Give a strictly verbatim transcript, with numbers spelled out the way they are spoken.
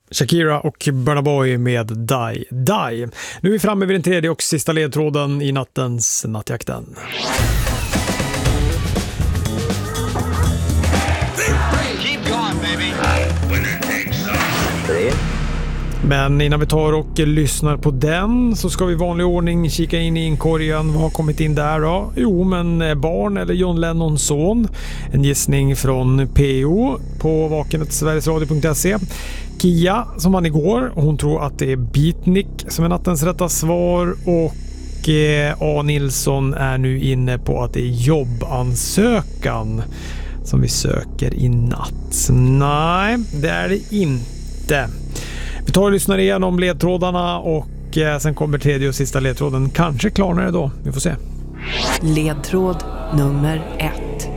Shakira och Burna Boy med Die Die. Nu är vi framme vid den tredje och sista ledtråden i nattens Nattjakten. Men innan vi tar och lyssnar på den så ska vi i vanlig ordning kika in i inkorgen. Vad har kommit in där då? Jo, men barn eller John Lennons son. En gissning från P O på vakenet sverigesradio punkt se. Kia som vann igår. Hon tror att det är Beatnik som är nattens rätta svar. Och eh, A. Nilsson är nu inne på att det är jobbansökan som vi söker i natt. Nej, det är det inte. Vi tar och lyssnar igenom ledtrådarna och eh, sen kommer tredje och sista ledtråden. Kanske klarnar det då. Vi får se. Ledtråd nummer ett.